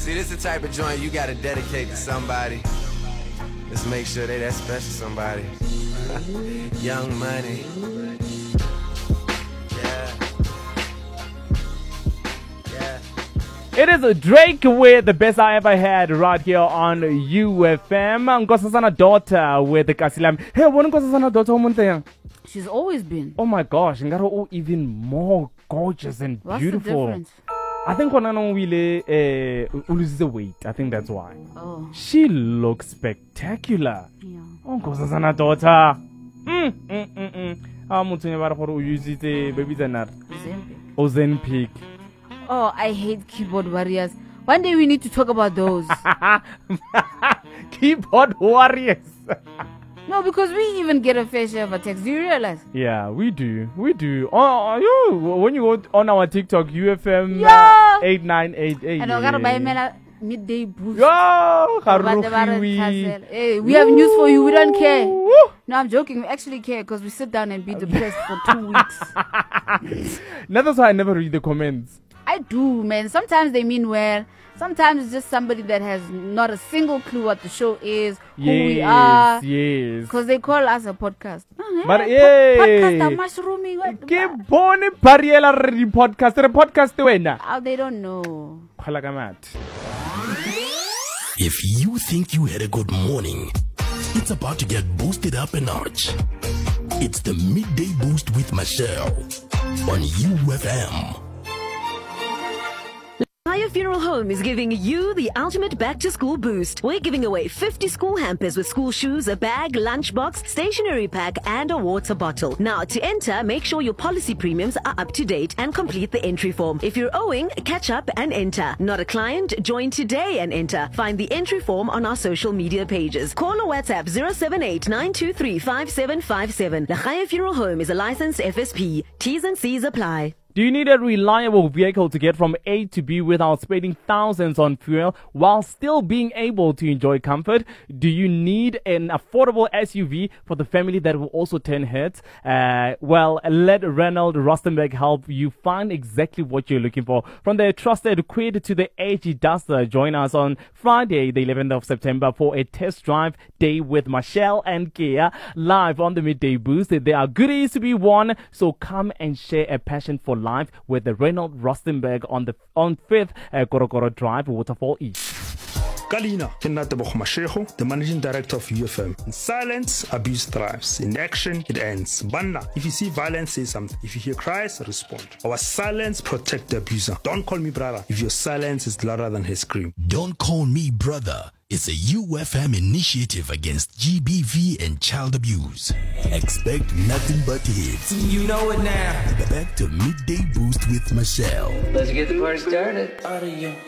See, this is the type of joint you gotta dedicate to somebody. Let's make sure they that special somebody. Young Money. It is a Drake with the best I ever had right here on UFM. Nkosazana daughter with the Kasilam. Hey, one Nkosazana daughter woman. She's always been. Oh my gosh, Ngaro even more gorgeous and What's beautiful. The difference? I think Konano will lose the weight. I think that's why. Oh. She looks spectacular. Yeah. Oh, Nkosazana daughter. Mutunya bara for use it baby zanar. Ozempic. Oh, I hate keyboard warriors. One day we need to talk about those. Keyboard warriors. No, because we even get a fair share of attacks. Do you realize? Yeah, we do. We do. When you go on our TikTok, UFM 8988. And I gotta buy a midday boost. Hey, we have news for you. We don't care. No, I'm joking. We actually care because we sit down and be depressed for 2 weeks. That's why I never read the comments. I do, man. Sometimes they mean well. Sometimes it's just somebody that has not a single clue what the show is, who we are. Yes. Because they call us a podcast. But podcast are mushrooming. Ke bone pariela re podcast. Re podcast wena. Oh, they don't know. If you think you had a good morning, it's about to get boosted up a notch. It's the Midday Boost with Michelle on UFM. Khaya Funeral Home is giving you the ultimate back-to-school boost. We're giving away 50 school hampers with school shoes, a bag, lunchbox, stationery pack, and a water bottle. Now, to enter, make sure your policy premiums are up to date and complete the entry form. If you're owing, catch up and enter. Not a client? Join today and enter. Find the entry form on our social media pages. Call or WhatsApp 078-923-5757. The Khaya Funeral Home is a licensed FSP. T's and C's apply. Do you need a reliable vehicle to get from A to B without spending thousands on fuel while still being able to enjoy comfort? Do you need an affordable SUV for the family that will also turn heads? Well, let Renault Rustenburg help you find exactly what you're looking for. From the trusted Quid to the AG Duster, join us on Friday, the 11th of September for a test drive day with Michelle and Kia live on the Midday Boost. There are goodies to be won, so come and share a passion for life with the Renault Rustenburg on 5th Korokoro Drive, Waterfall East. Kalina, Kenatabo Masheho, the managing director of UFM. In silence, abuse thrives. In action, it ends. Banna, if you see violence, say something. If you hear cries, respond. Our silence protect the abuser. Don't call me brother if your silence is louder than his scream. Don't call me brother. It's a UFM initiative against GBV and child abuse. Expect nothing but hits. You know it now. Back to Midday Boost with Michelle. Let's get the party started. Out of you.